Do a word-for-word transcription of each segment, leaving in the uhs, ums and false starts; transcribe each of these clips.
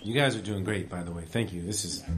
You guys are doing great, by the way. Thank you. This is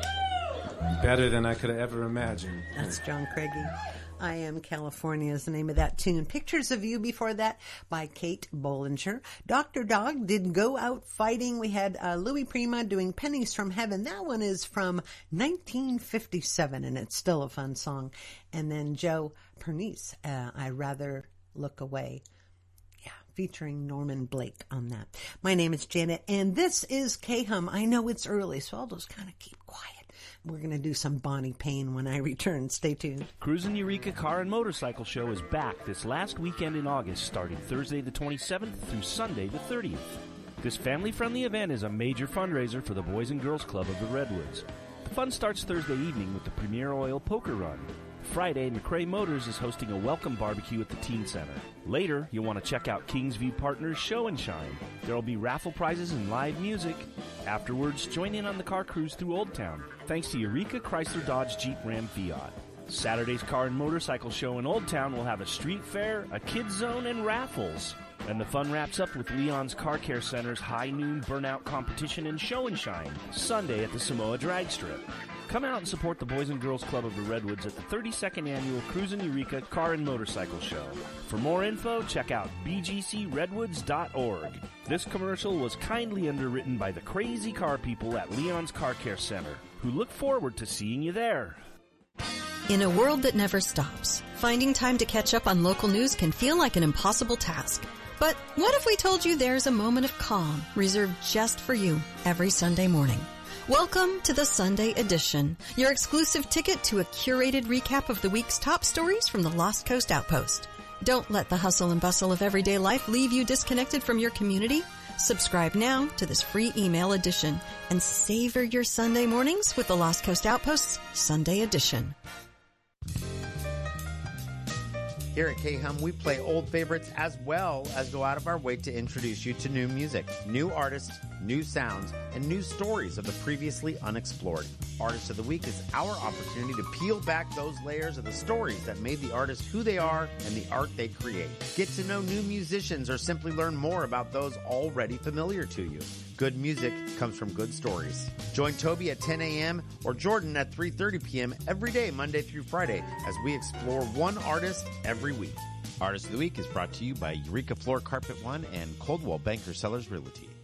better than I could have ever imagined. That's John Craigie. I Am California is the name of that tune. Pictures of You before that by Kate Bollinger. Doctor Dog did Go Out Fighting. We had uh, Louis Prima doing Pennies from Heaven. That one is from nineteen fifty-seven, and it's still a fun song. And then Joe Pernice, uh, I Rather Look Away. Yeah, featuring Norman Blake on that. My name is Janet, and this is K-Hum. I know it's early, so I'll just kind of keep quiet. We're going to do some Bonnie Payne when I return. Stay tuned. Cruisin' Eureka Car and Motorcycle Show is back this last weekend in August, starting Thursday the twenty-seventh through Sunday the thirtieth. This family-friendly event is a major fundraiser for the Boys and Girls Club of the Redwoods. The fun starts Thursday evening with the Premier Oil Poker Run. Friday, McRae Motors is hosting a welcome barbecue at the Teen Center. Later, you'll want to check out Kingsview Partners Show and Shine. There will be raffle prizes and live music. Afterwards, join in on the car cruise through Old Town, thanks to Eureka Chrysler Dodge Jeep Ram Fiat. Saturday's Car and Motorcycle Show in Old Town will have a street fair, a kids zone, and raffles. And the fun wraps up with Leon's Car Care Center's High Noon Burnout Competition and Show and Shine, Sunday at the Samoa Drag Strip. Come out and support the Boys and Girls Club of the Redwoods at the thirty-second Annual Cruisin' Eureka Car and Motorcycle Show. For more info, check out b g c redwoods dot org. This commercial was kindly underwritten by the crazy car people at Leon's Car Care Center, who look forward to seeing you there. In a world that never stops, finding time to catch up on local news can feel like an impossible task. But what if we told you there's a moment of calm reserved just for you every Sunday morning? Welcome to the Sunday Edition, your exclusive ticket to a curated recap of the week's top stories from the Lost Coast Outpost. Don't let the hustle and bustle of everyday life leave you disconnected from your community. Subscribe now to this free email edition and savor your Sunday mornings with the Lost Coast Outpost's Sunday Edition. Here at K-Hum, we play old favorites as well as go out of our way to introduce you to new music, new artists, new sounds, and new stories of the previously unexplored. Artist of the Week is our opportunity to peel back those layers of the stories that made the artist who they are and the art they create. Get to know new musicians or simply learn more about those already familiar to you. Good music comes from good stories. Join Toby at ten a.m. or Jordan at three thirty p.m. every day, Monday through Friday, as we explore one artist every week. Artist of the Week is brought to you by Eureka Floor Carpet One and Coldwell Banker Sellers Realty.